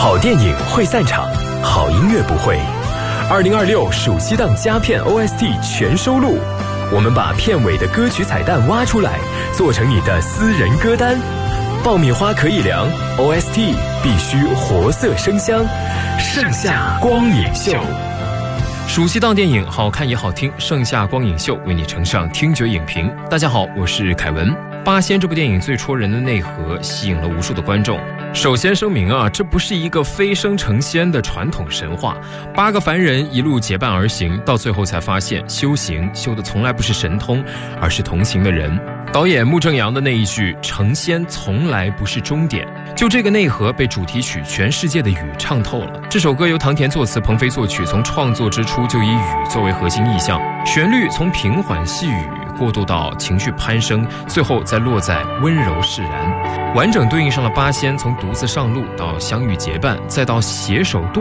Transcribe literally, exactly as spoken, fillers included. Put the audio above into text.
好电影会散场，好音乐不会。二零二六暑期档佳片 O S T 全收录，我们把片尾的歌曲彩蛋挖出来，做成你的私人歌单。爆米花可以凉 ，O S T 必须活色生香。盛夏光影秀， 暑期档电影好看也好听，盛夏光影秀为你呈上听觉影评。大家好，我是凯文。八仙这部电影最戳人的内核吸引了无数的观众。首先声明啊，这不是一个飞升成仙的传统神话，八个凡人一路结伴而行，到最后才发现修行修的从来不是神通，而是同行的人。导演穆正阳的那一句成仙从来不是终点，就这个内核被主题曲《全世界的雨》唱透了。这首歌由唐田作词，鹏飞作曲，从创作之初就以雨作为核心意象，旋律从平缓细语过渡到情绪攀升，最后再落在温柔释然，完整对应上了八仙从独自上路到相遇结伴，再到携手渡